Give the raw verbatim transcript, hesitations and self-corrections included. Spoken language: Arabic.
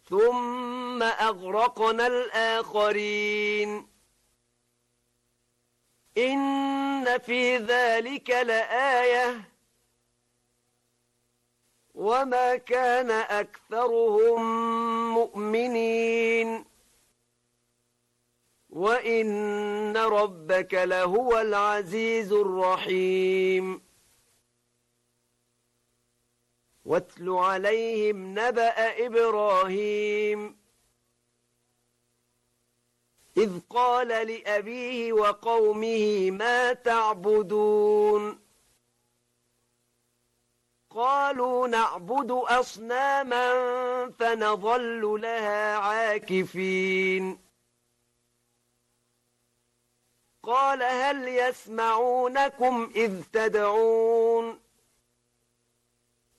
ثم أغرقنا الآخرين إن في ذلك لآية وما كان أكثرهم مؤمنين وإن ربك لهو العزيز الرحيم واتل عليهم نبأ إبراهيم إذ قال لأبيه وقومه ما تعبدون قالوا نعبد أصناما فنظل لها عاكفين قال هل يسمعونكم إذ تدعون